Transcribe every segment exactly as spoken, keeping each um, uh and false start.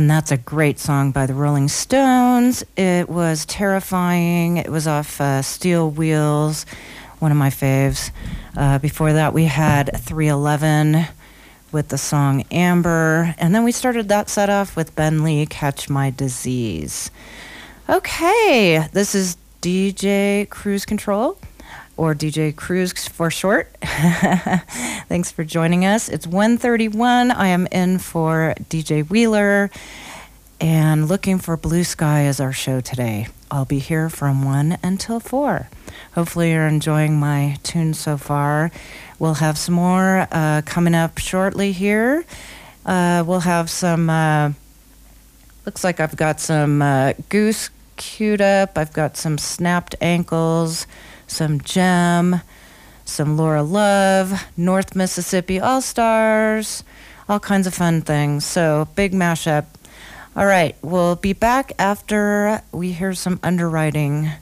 And that's a great song by the Rolling Stones. It was terrifying. It was off uh, Steel Wheels, one of my faves. Uh, before that, we had three eleven with the song Amber. And then we started that set off with Ben Lee, Catch My Disease. Okay, this is D J Cruise Control, or D J Cruise for short. Thanks for joining us. It's one thirty-one. I am in for D J Wheeler, and Looking for Blue Sky is our show today. I'll be here from one until four. Hopefully you're enjoying my tunes so far. We'll have some more uh, coming up shortly here. Uh, we'll have some, uh, looks like I've got some uh, Goose queued up. I've got some Snapped Ankles, some Gem, some Laura Love, North Mississippi All-Stars, all kinds of fun things. So, big mashup. All right, we'll be back after we hear some underwriting.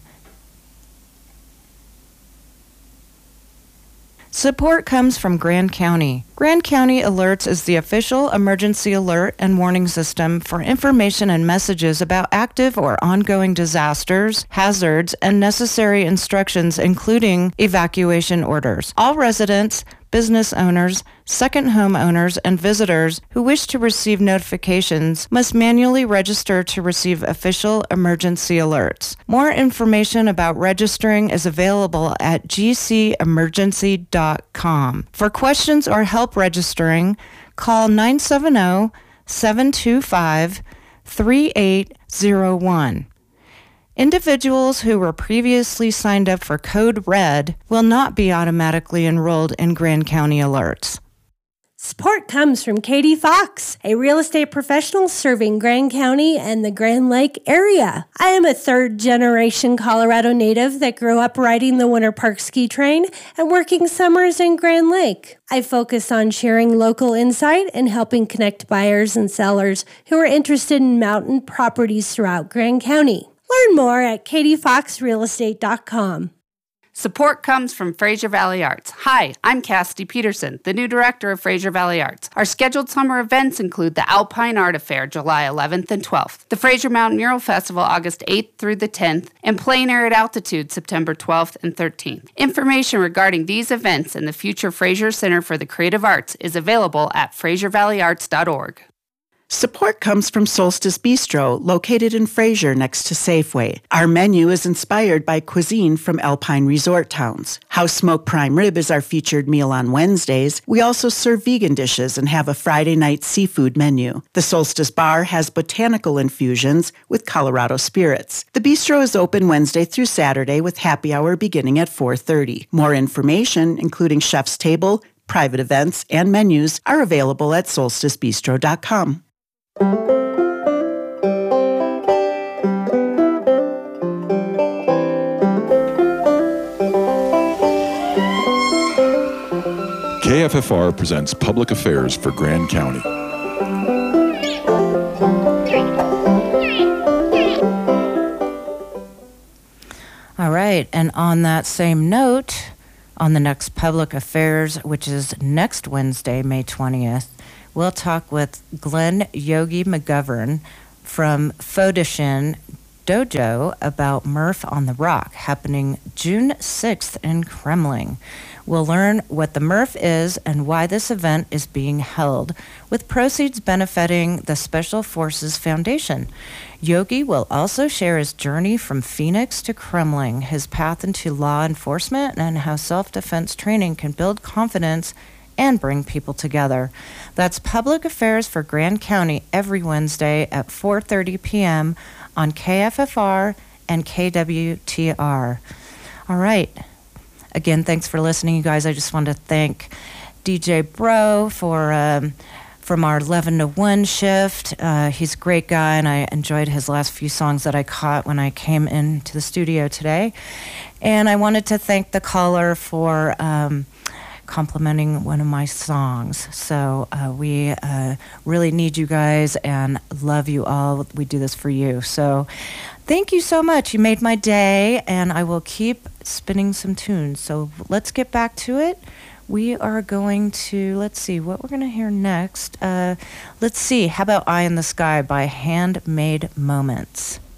Support comes from Grand County. Grand County Alerts is the official emergency alert and warning system for information and messages about active or ongoing disasters, hazards, and necessary instructions, including evacuation orders. All residents, business owners, second home owners, and visitors who wish to receive notifications must manually register to receive official emergency alerts. More information about registering is available at g c emergency dot com. For questions or help registering, call nine seven zero, seven two five, three eight zero one. Individuals who were previously signed up for Code Red will not be automatically enrolled in Grand County Alerts. Support comes from Katie Fox, a real estate professional serving Grand County and the Grand Lake area. I am a third-generation Colorado native that grew up riding the Winter Park ski train and working summers in Grand Lake. I focus on sharing local insight and helping connect buyers and sellers who are interested in mountain properties throughout Grand County. Learn more at katie fox real estate dot com. Support comes from Fraser Valley Arts. Hi, I'm Cassidy Peterson, the new director of Fraser Valley Arts. Our scheduled summer events include the Alpine Art Affair, July eleventh and twelfth, the Fraser Mountain Mural Festival, August eighth through the tenth, and Plein Air at Altitude, September twelfth and thirteenth. Information regarding these events and the future Fraser Center for the Creative Arts is available at fraser valley arts dot org. Support comes from Solstice Bistro, located in Fraser next to Safeway. Our menu is inspired by cuisine from Alpine resort towns. House Smoked Prime Rib is our featured meal on Wednesdays. We also serve vegan dishes and have a Friday night seafood menu. The Solstice Bar has botanical infusions with Colorado spirits. The bistro is open Wednesday through Saturday with happy hour beginning at four thirty. More information, including chef's table, private events, and menus, are available at solstice bistro dot com. K F F R presents Public Affairs for Grand County. All right, and on that same note, on the next Public Affairs, which is next Wednesday, May twentieth, we'll talk with Glenn Yogi McGovern from Fodishin Dojo about Murph on the Rock, happening June sixth in Kremling. We'll learn what the Murph is and why this event is being held, with proceeds benefiting the Special Forces Foundation. Yogi will also share his journey from Phoenix to Kremling, his path into law enforcement, and how self-defense training can build confidence and bring people together. That's Public Affairs for Grand County every Wednesday at four thirty p.m. on K F F R and K W T R. All right. Again, thanks for listening, you guys. I just want to thank D J Bro for um, from our eleven to one shift. Uh, he's a great guy, and I enjoyed his last few songs that I caught when I came into the studio today. And I wanted to thank the caller for Um, complimenting one of my songs. So uh, we uh, really need you guys and love you all. We do this for you. So thank you so much. You made my day, and I will keep spinning some tunes. So let's get back to it we are going to, let's see, what we're going to hear next. Uh, let's see, how about Eye in the Sky by Handmade Moments?